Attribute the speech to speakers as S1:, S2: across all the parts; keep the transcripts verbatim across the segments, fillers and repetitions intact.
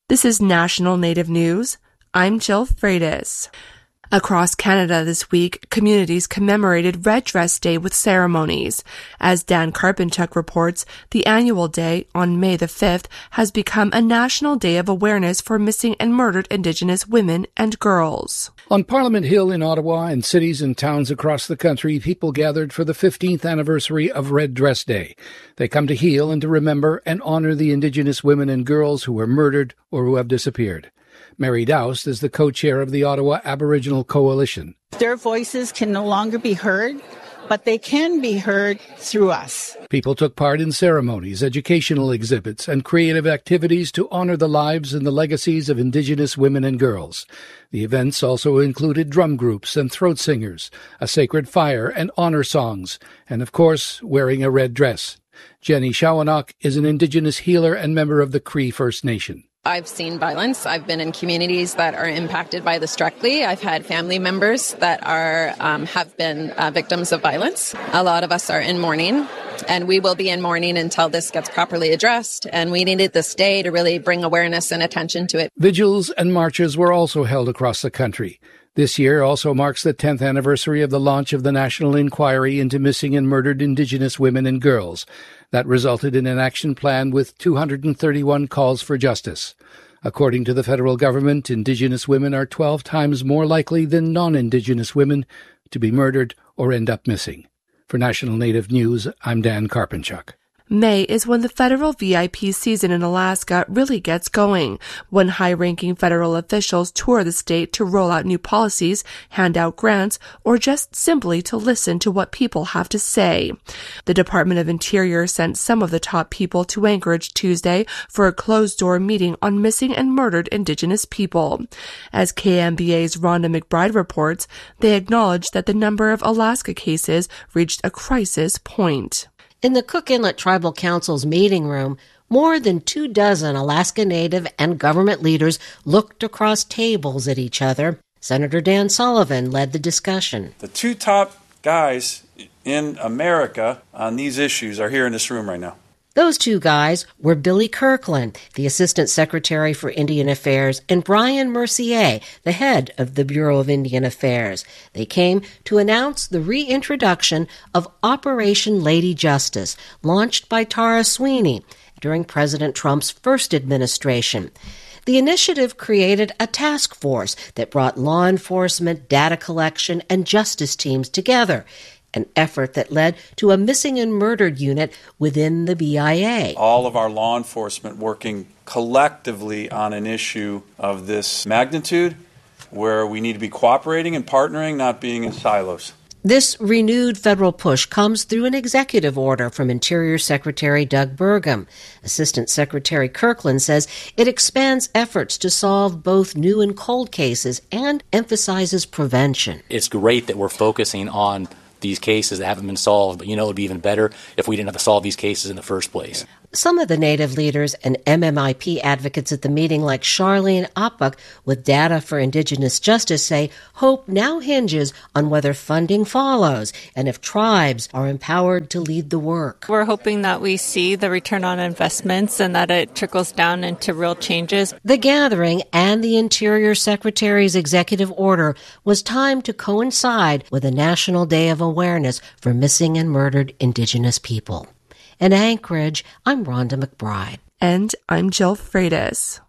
S1: This is National Native News. I'm Jill Freitas. Across Canada this week, communities commemorated Red Dress Day with ceremonies. As Dan Karpenchuk reports, the annual day, on May the fifth, has become a national day of awareness for missing and murdered Indigenous women and girls.
S2: On Parliament Hill in Ottawa and cities and towns across the country, people gathered for the fifteenth anniversary of Red Dress Day. They come to heal and to remember and honor the Indigenous women and girls who were murdered or who have disappeared. Mary Doust is the co-chair of the Ottawa Aboriginal Coalition.
S3: Their voices can no longer be heard, but they can be heard through us.
S2: People took part in ceremonies, educational exhibits, and creative activities to honor the lives and the legacies of Indigenous women and girls. The events also included drum groups and throat singers, a sacred fire and honor songs, and of course, wearing a red dress. Jenny Shawanok is an Indigenous healer and member of the Cree First Nation.
S4: I've seen violence. I've been in communities that are impacted by this directly. I've had family members that are um, have been uh, victims of violence. A lot of us are in mourning, and we will be in mourning until this gets properly addressed. And we needed this day to really bring awareness and attention to it.
S2: Vigils and marches were also held across the country. This year also marks the tenth anniversary of the launch of the National Inquiry into Missing and Murdered Indigenous Women and Girls. That resulted in an action plan with two hundred thirty-one calls for justice. According to the federal government, Indigenous women are twelve times more likely than non-Indigenous women to be murdered or end up missing. For National Native News, I'm Dan Karpenchuk.
S1: May is when the federal V I P season in Alaska really gets going, when high-ranking federal officials tour the state to roll out new policies, hand out grants, or just simply to listen to what people have to say. The Department of Interior sent some of the top people to Anchorage Tuesday for a closed-door meeting on missing and murdered Indigenous people. As K M B A's Rhonda McBride reports, they acknowledged that the number of Alaska cases reached a crisis point.
S5: In the Cook Inlet Tribal Council's meeting room, more than two dozen Alaska Native and government leaders looked across tables at each other. Senator Dan Sullivan led the discussion.
S6: The two top guys in America on these issues are here in this room right now.
S5: Those two guys were Billy Kirkland, the Assistant Secretary for Indian Affairs, and Brian Mercier, the head of the Bureau of Indian Affairs. They came to announce the reintroduction of Operation Lady Justice, launched by Tara Sweeney during President Trump's first administration. The initiative created a task force that brought law enforcement, data collection, and justice teams together, an effort that led to a missing and murdered unit within the B I A.
S6: All of our law enforcement working collectively on an issue of this magnitude, where we need to be cooperating and partnering, not being in silos.
S5: This renewed federal push comes through an executive order from Interior Secretary Doug Burgum. Assistant Secretary Kirkland says it expands efforts to solve both new and cold cases and emphasizes prevention.
S7: It's great that we're focusing on these cases that haven't been solved, but you know it would be even better if we didn't have to solve these cases in the first place.
S5: Some of the Native leaders and M M I P advocates at the meeting, like Charlene Apuk with Data for Indigenous Justice, say hope now hinges on whether funding follows and if tribes are empowered to lead the work.
S8: We're hoping that we see the return on investments and that it trickles down into real changes.
S5: The gathering and the Interior Secretary's executive order was timed to coincide with a National Day of Awareness for Missing and Murdered Indigenous People. In Anchorage, I'm Rhonda McBride.
S1: And I'm Jill Freitas.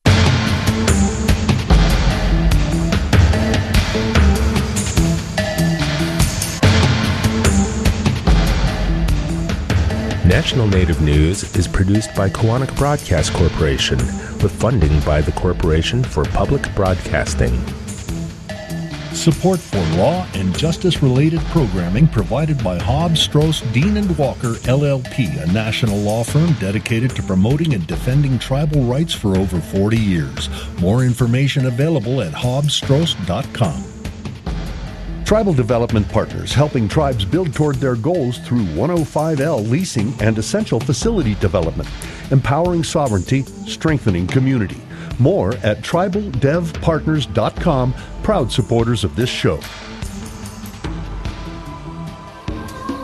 S9: National Native News is produced by Koahnic Broadcast Corporation with funding by the Corporation for Public Broadcasting.
S10: Support for law and justice-related programming provided by Hobbs, Strauss, Dean and Walker, L L P, a national law firm dedicated to promoting and defending tribal rights for over forty years. More information available at hobbs strauss dot com.
S11: Tribal Development Partners, helping tribes build toward their goals through one oh five L leasing and essential facility development, empowering sovereignty, strengthening community. More at tribal dev partners dot com, proud supporters of this show.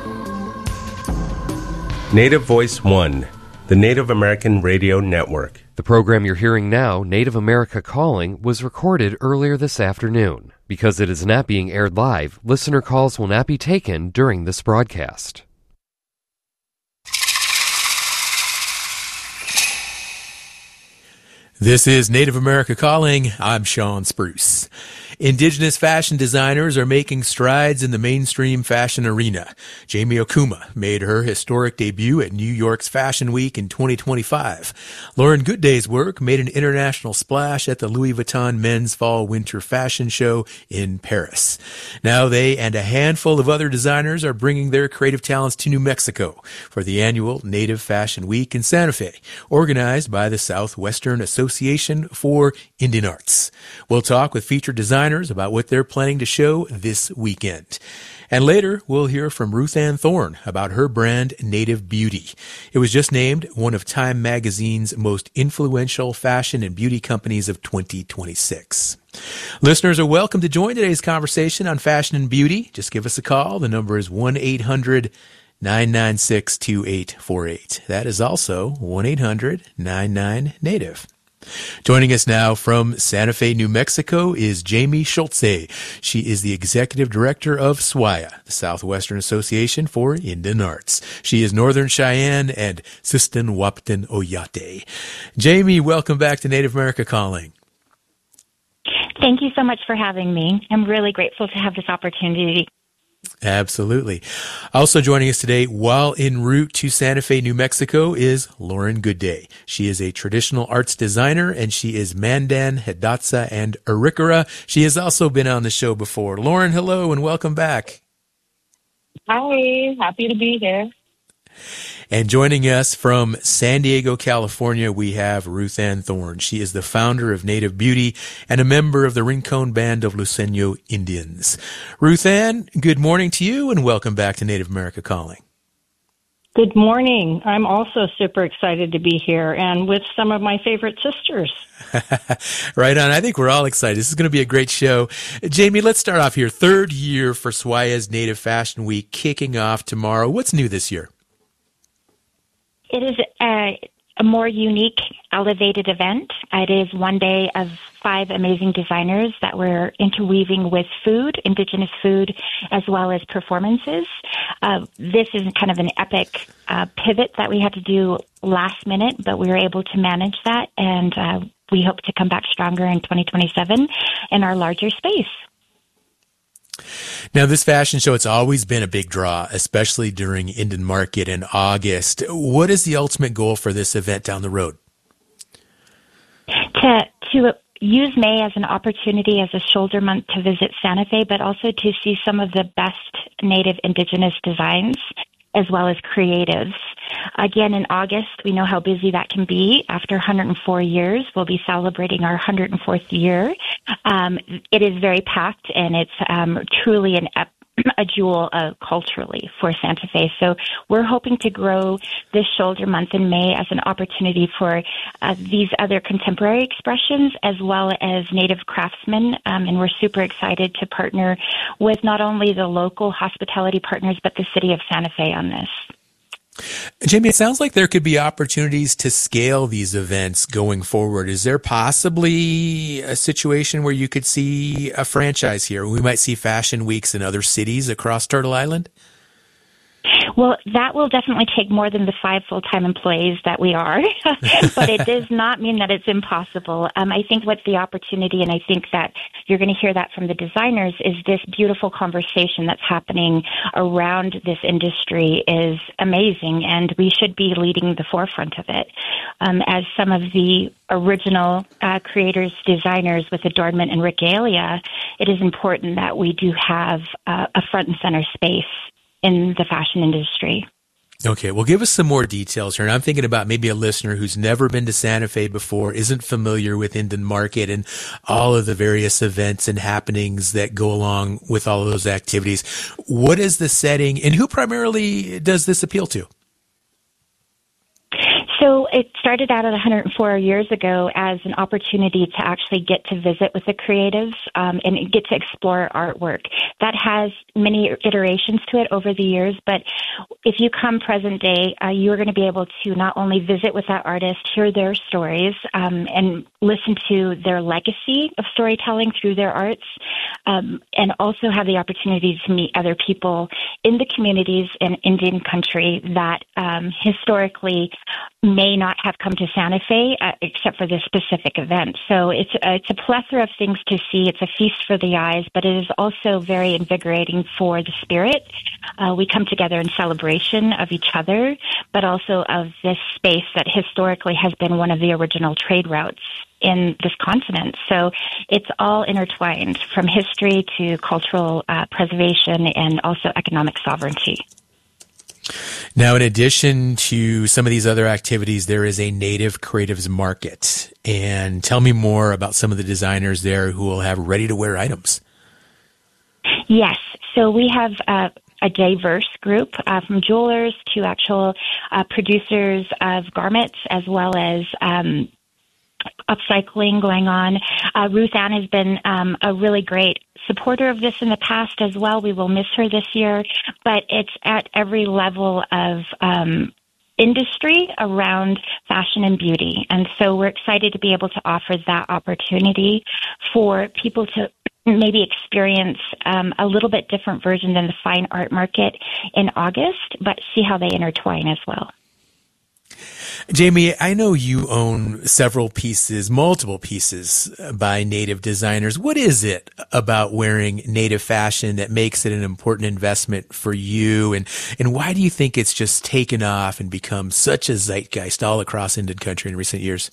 S9: Native Voice One, the Native American Radio Network.
S12: The program you're hearing now, Native America Calling, was recorded earlier this afternoon. Because it is not being aired live, listener calls will not be taken during this broadcast.
S13: This is Native America Calling. I'm Sean Spruce. Indigenous fashion designers are making strides in the mainstream fashion arena. Jamie Okuma made her historic debut at New York's Fashion Week in twenty twenty-five. Lauren Goodday's work made an international splash at the Louis Vuitton Men's Fall Winter Fashion Show in Paris. Now they and a handful of other designers are bringing their creative talents to New Mexico for the annual Native Fashion Week in Santa Fe, organized by the Southwestern Association for Indian Arts. We'll talk with featured designers about what they're planning to show this weekend. And later, we'll hear from Ruth Ann Thorne about her brand, Native Beauty. It was just named one of Time Magazine's most influential fashion and beauty companies of twenty twenty-six. Listeners are welcome to join today's conversation on fashion and beauty. Just give us a call. The number is one eight hundred nine nine six two eight four eight. That is also one eight hundred nine nine native. Joining us now from Santa Fe, New Mexico is Jamie Schultze. She is the executive director of S W I A, the Southwestern Association for Indian Arts. She is Northern Cheyenne and Sistan Waptan Oyate. Jamie, welcome back to Native America Calling.
S14: Thank you so much for having me. I'm really grateful to have this opportunity.
S13: Absolutely. Also joining us today while en route to Santa Fe, New Mexico is Lauren Goodday. She is a traditional arts designer and she is Mandan, Hidatsa, and Arikara. She has also been on the show before. Lauren, hello and welcome back.
S15: Hi, happy to be here.
S13: And joining us from San Diego, California, we have Ruth Ann Thorne. She is the founder of Native Beauty and a member of the Rincon Band of Luiseño Indians. Ruth Ann, good morning to you and welcome back to Native America Calling.
S15: Good morning. I'm also super excited to be here and with some of my favorite sisters.
S13: Right on. I think we're all excited. This is going to be a great show. Jamie, let's start off here. Third year for S W I A's Native Fashion Week kicking off tomorrow. What's new this year?
S14: It is a, a more unique, elevated event. It is one day of five amazing designers that we're interweaving with food, indigenous food, as well as performances. Uh, this is kind of an epic uh, pivot that we had to do last minute, but we were able to manage that, and uh, we hope to come back stronger in twenty twenty-seven in our larger space.
S13: Now, this fashion show, it's always been a big draw, especially during Indian Market in August. What is the ultimate goal for this event down the road?
S14: To to use May as an opportunity as a shoulder month to visit Santa Fe, but also to see some of the best Native Indigenous designs as well as creatives. Again, in August, we know how busy that can be. After one hundred four years, we'll be celebrating our one hundred fourth year. Um, it is very packed, and it's um, truly an ep- a jewel uh, culturally for Santa Fe. So we're hoping to grow this shoulder month in May as an opportunity for uh, these other contemporary expressions as well as Native craftsmen. Um, and we're super excited to partner with not only the local hospitality partners, but the city of Santa Fe on this.
S13: Jamie, it sounds like there could be opportunities to scale these events going forward. Is there possibly a situation where you could see a franchise here? We might see fashion weeks in other cities across Turtle Island?
S14: Well, that will definitely take more than the five full-time employees that we are, but it does not mean that it's impossible. Um, I think what the opportunity, and I think that you're going to hear that from the designers, is this beautiful conversation that's happening around this industry is amazing, and we should be leading the forefront of it. Um, as some of the original uh, creators, designers with adornment and regalia, it is important that we do have uh, a front and center space in the fashion industry.
S13: Okay, well, give us some more details here. And I'm thinking about maybe a listener who's never been to Santa Fe before, isn't familiar with Indian Market and all of the various events and happenings that go along with all of those activities. What is the setting, and who primarily does this appeal to?
S14: So it started out at one hundred four years ago as an opportunity to actually get to visit with the creatives um, and get to explore artwork. That has many iterations to it over the years, but if you come present day, uh, you're going to be able to not only visit with that artist, hear their stories, um, and listen to their legacy of storytelling through their arts, um, and also have the opportunity to meet other people in the communities in Indian country that um, historically may not have come to Santa Fe uh, except for this specific event. So it's uh, it's a plethora of things to see. It's a feast for the eyes, but it is also very invigorating for the spirit. Uh, we come together in celebration of each other, but also of this space that historically has been one of the original trade routes in this continent. So it's all intertwined, from history to cultural uh, preservation and also economic sovereignty.
S13: Now, in addition to some of these other activities, there is a Native Creatives Market. And tell me more about some of the designers there who will have ready-to-wear items.
S14: Yes. So we have uh, a diverse group uh, from jewelers to actual uh, producers of garments, as well as um, upcycling going on. Uh, Ruth Ann has been um, a really great supporter of this in the past as well. We will miss her this year, but it's at every level of um, industry around fashion and beauty. And so we're excited to be able to offer that opportunity for people to maybe experience um, a little bit different version than the fine art market in August, but see how they intertwine as well.
S13: Jamie, I know you own several pieces, multiple pieces by Native designers. What is it about wearing Native fashion that makes it an important investment for you? And, and why do you think it's just taken off and become such a zeitgeist all across Indian country in recent years?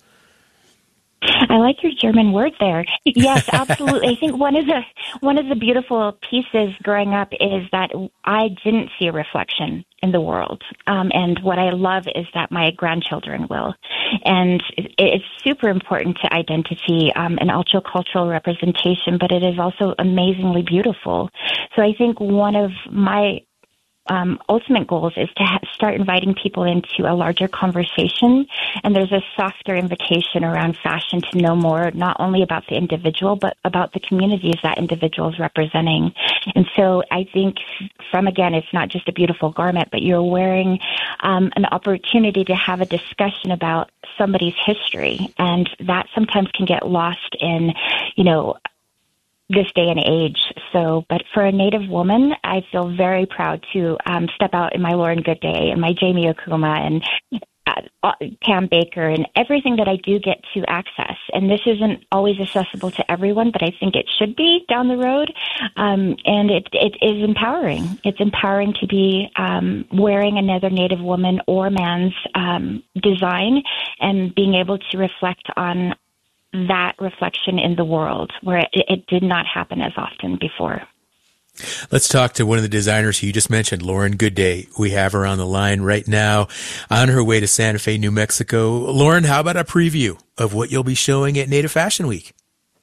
S14: I like your German word there. Yes, absolutely. I think one of the one of the beautiful pieces growing up is that I didn't see a reflection in the world, um, and what I love is that my grandchildren will. And it, it's super important to identity um, and also cultural representation, but it is also amazingly beautiful. So I think one of my Um, ultimate goals is to ha- start inviting people into a larger conversation, and there's a softer invitation around fashion to know more, not only about the individual, but about the communities that individual is representing. And so I think from, again, it's not just a beautiful garment, but you're wearing um, an opportunity to have a discussion about somebody's history, and that sometimes can get lost in, you know, this day and age. So, but for a Native woman, I feel very proud to um, step out in my Lauren Goodday and my Jamie Okuma and uh, Pam Baker and everything that I do get to access. And this isn't always accessible to everyone, but I think it should be down the road. Um, and it, it is empowering. It's empowering to be um, wearing another Native woman or man's um, design and being able to reflect on that reflection in the world where it, it did not happen as often before.
S13: Let's talk to one of the designers who you just mentioned, Lauren Goodday. We have her on the line right now on her way to Santa Fe, New Mexico. Lauren, how about a preview of what you'll be showing at Native Fashion Week?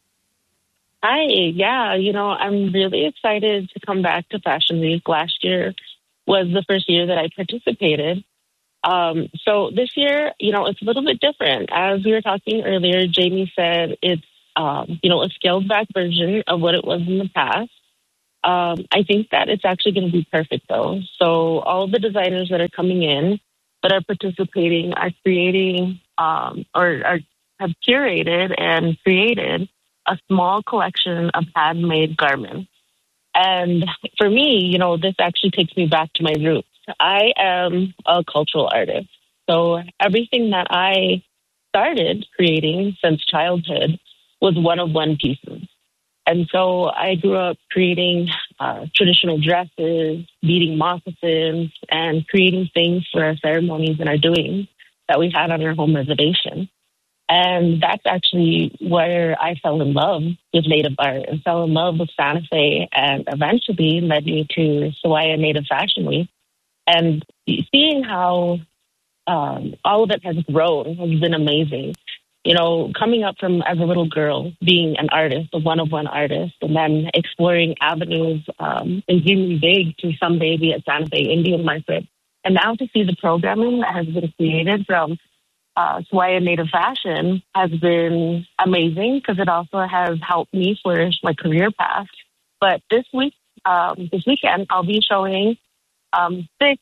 S16: Hi, yeah, you know, I'm really excited to come back to Fashion Week. Last year was the first year that I participated. Um, so this year, you know, it's a little bit different. As we were talking earlier, Jamie said it's, um, you know, a scaled back version of what it was in the past. Um, I think that it's actually going to be perfect, though. So all of the designers that are coming in that are participating are creating um, or are, have curated and created a small collection of handmade garments. And for me, you know, this actually takes me back to my roots. I am a cultural artist. So everything that I started creating since childhood was one-of-one pieces. And so I grew up creating uh, traditional dresses, beading moccasins, and creating things for our ceremonies and our doings that we had on our home reservation. And that's actually where I fell in love with Native art and fell in love with Santa Fe, and eventually led me to Sawaya Native Fashion Week. And seeing how um, all of it has grown has been amazing. You know, coming up from as a little girl, being an artist, a one-of-one artist, and then exploring avenues um, and dreaming big to someday be at Santa Fe Indian Market. And now to see the programming that has been created from uh, Swaya Native Fashion has been amazing because it also has helped me flourish my career path. But this week, um, this weekend, I'll be showing um, six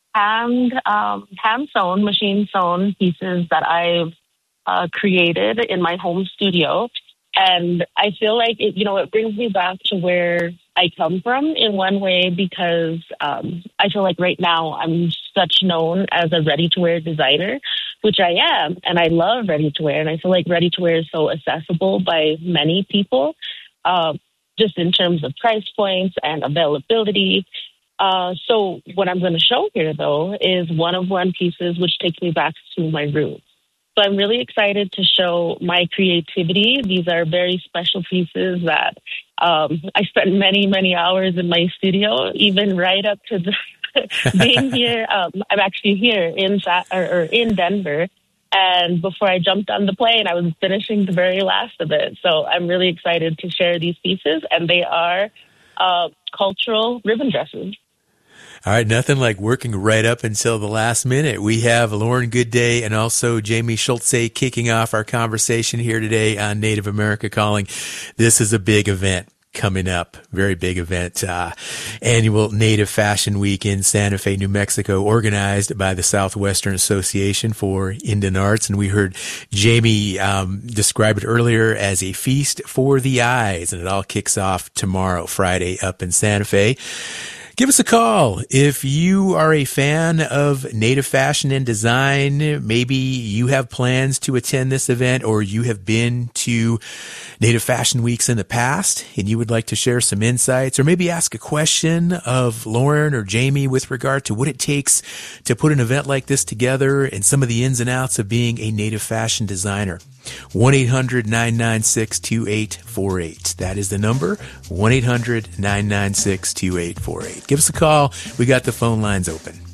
S16: hand um, hand sewn, machine sewn pieces that I've uh, created in my home studio. And I feel like it, you know, it brings me back to where I come from in one way, because um, I feel like right now I'm such known as a ready-to-wear designer, which I am, and I love ready-to-wear. And I feel like ready-to-wear is so accessible by many people, uh, just in terms of price points and availability. Uh, so what I'm going to show here, though, is one-of-one pieces, which takes me back to my roots. So I'm really excited to show my creativity. These are very special pieces that um, I spent many, many hours in my studio, even right up to the being here. Um, I'm actually here in or, or in Denver. And before I jumped on the plane, I was finishing the very last of it. So I'm really excited to share these pieces. And they are uh, cultural ribbon dresses.
S13: All right, nothing like working right up until the last minute. We have Lauren Goodday and also Jamie Schultze kicking off our conversation here today on Native America Calling. This is a big event coming up, very big event, uh, annual Native Fashion Week in Santa Fe, New Mexico, organized by the Southwestern Association for Indian Arts. And we heard Jamie um, describe it earlier as a feast for the eyes, and it all kicks off tomorrow, Friday, up in Santa Fe. Give us a call if you are a fan of Native fashion and design. Maybe you have plans to attend this event, or you have been to Native Fashion Weeks in the past and you would like to share some insights, or maybe ask a question of Lauren or Jamie with regard to what it takes to put an event like this together and some of the ins and outs of being a Native fashion designer. one eight hundred nine nine six two eight four eight. That is the number, one eight hundred nine nine six two eight four eight. Give us a call. We got the phone lines open.